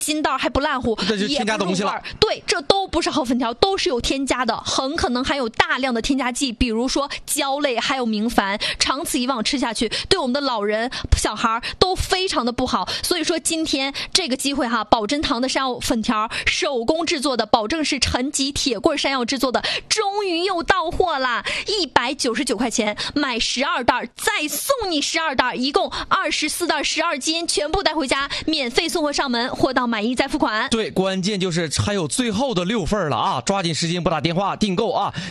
筋道还不烂乎， 这就添加东西了。 对，这都不是好粉条，都是有添加的，很可能含有大量的添加剂，比如说胶类还有明矾，长此以往吃下去，对我们的老人、小孩都非常的不好。所以说今天这个机会哈，宝珍堂的山药粉条手工制作的，保证是陈吉铁棍山药制作的，终于又到货啦！199块钱买12袋，再送你12袋，一共24袋12斤，全部带回家，免费送货上门，货到满意再付款。 对，关键就是还有最后的6份了啊！抓紧时间拨打电话订购啊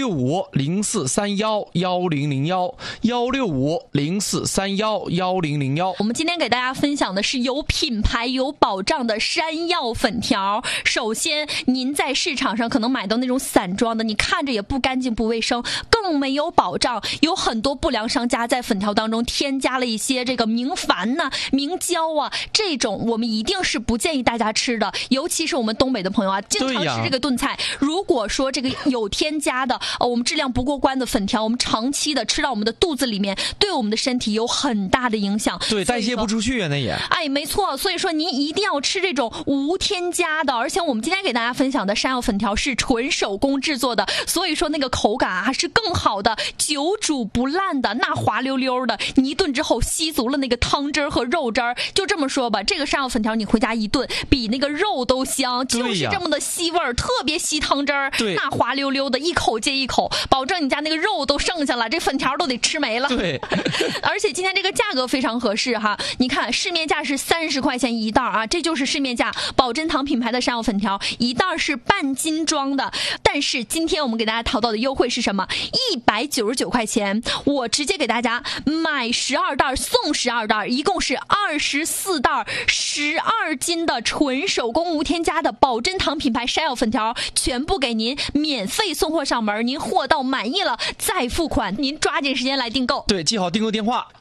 ！165-0431-1001，165-0431-1001。 我们今天给大家分享的是有品牌、有保障的山药粉条。首先，您在市场上可能买到那种散装的，你看着也不干净、不卫生，更没有保障。有很多不良商家在粉条当中添加了一些这个明矾呐、明胶啊，这种我们一定是不建议大家吃的。尤其是我们东北的朋友啊，经常吃这个炖菜。如果说这个有添加的，我们质量不过关的粉条，我们长期的吃到我们的肚子里面，对我们的身体有很大的影响。 对，代谢不出去啊，那也。 哎，没错。所以说您一定要吃这种无添加的，而且我们今天给大家分享的山药粉条是纯手工制作的，所以说那个口感啊是更好的，久煮不烂的，那滑溜溜的，你一炖之后吸足了那个汤汁和肉汁儿。就这么说吧，这个山药粉条你回家一炖，比那个肉都香，就是这么的吸味儿，特别吸汤汁儿，那滑溜溜的，一口接一口，保证你家那个肉都剩下了，这粉条都得吃没了。 对， 而且今天这个价格非常合适哈，你看市面价是30块钱一袋啊，这就是市面价。宝珍堂品牌的山药粉条一袋是半斤装的，但是今天我们给大家淘到的优惠是什么？199块钱，我直接给大家买12袋送12袋，一共是24袋12斤的纯手工无添加的宝珍堂品牌山药粉条，全部给您免费送货上门，您货到满意了再付款，您抓紧时间来订购。 对，记好订购电话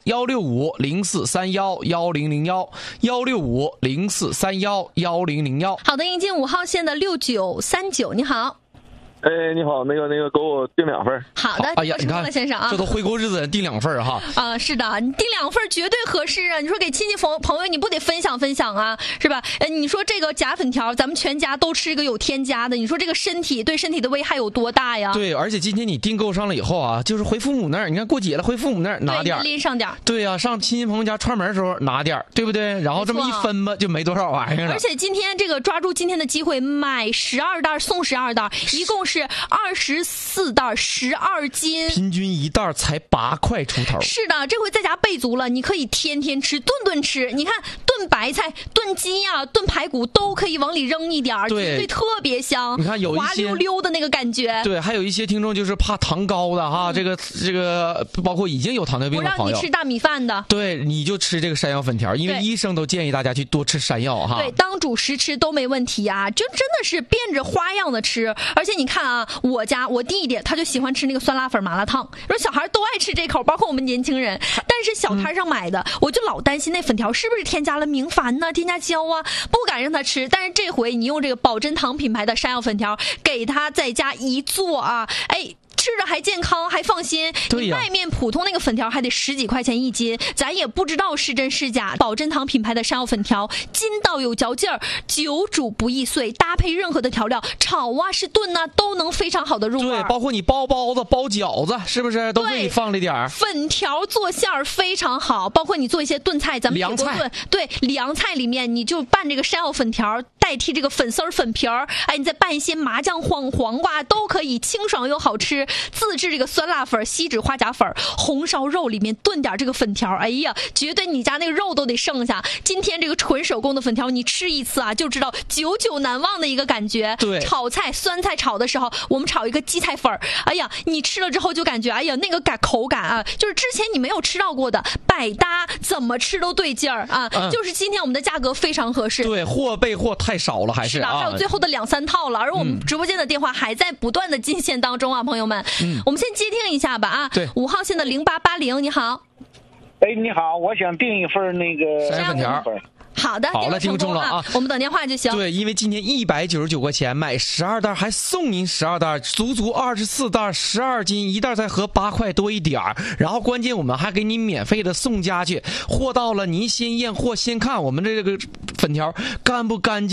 ：165-0431-1001，165-0431-1001。 好的，迎接5号线的6939，你好。 哎，你好，那个，给我订2份。 好的， 哎呀，你看， 先生啊， 这都回国日子订2份哈。 是的，你订2份绝对合适啊！你说给亲戚朋友，你不得分享分享啊，是吧？你说这个假粉条，咱们全家都吃一个有添加的，你说这个对身体的危害有多大呀？ 对，而且今天你订购上了以后啊，就是回父母那儿，你看过节了，回父母那儿拿点， 拎上点。对呀，上亲戚朋友家串门的时候拿点，对不对？然后这么一分吧，就没多少玩意儿了。 而且今天这个抓住今天的机会，买12袋送12袋，一共是24袋12斤， 平均一袋才8块出头。 是的，这回在家备足了，你可以天天吃，顿顿吃。你看炖白菜、炖鸡啊、炖排骨都可以往里扔一点，对，特别香。 你看有一些滑溜溜的那个感觉。 对，还有一些听众就是怕糖高的哈，这个包括已经有糖尿病的朋友， 不让你吃大米饭的， 对，你就吃这个山药粉条，因为医生都建议大家去多吃山药哈。 对，当主食吃都没问题啊，就真的是变着花样的吃。而且你看啊，我弟弟他就喜欢吃那个酸辣粉麻辣烫，说小孩都爱吃这口，包括我们年轻人。但是小摊上买的，我就老担心那粉条是不是添加了明矾呐、添加胶啊，不敢让他吃。但是这回你用这个宝珍堂品牌的山药粉条，给他在家一做啊，哎。吃着还健康还放心，你外面普通那个粉条还得10几块钱1斤，咱也不知道是真是假。宝珍堂品牌的山药粉条，筋道有嚼劲儿，久煮不易碎，搭配任何的调料，炒啊是炖啊，都能非常好的入味。 对，包括你包包子、包饺子，是不是都可以放这点儿？ 粉条做馅儿非常好，包括你做一些炖菜，咱们凉菜， 对，凉菜里面你就拌这个山药粉条，代替这个粉丝粉皮儿，哎，你再拌一些麻酱黄瓜都可以，清爽又好吃。自制这个酸辣粉、锡纸花甲粉、红烧肉里面炖点这个粉条，哎呀，绝对你家那个肉都得剩下。今天这个纯手工的粉条，你吃一次啊，就知道久久难忘的一个感觉。 对， 炒菜酸菜炒的时候，我们炒一个荠菜粉，哎呀，你吃了之后就感觉，哎呀，那个口感啊，就是之前你没有吃到过的，百搭，怎么吃都对劲儿啊。就是今天我们的价格非常合适。 对，备货太少了，还是还有最后的2、3套了。而我们直播间的电话还在不断的进线当中啊，朋友们。我们先接听一下吧啊。 对 ，5号线的0880，你好。 哎，你好，我想订一份那个山药粉条。 好的， 好了， 听中了啊， 我们等电话就行。 对，因为今天199块钱买12袋，还送您12袋，足足24袋，12斤，1袋才合8块多一点儿。然后关键我们还给你免费的送家去，货到了您先验货先看我们这个粉条干不干净。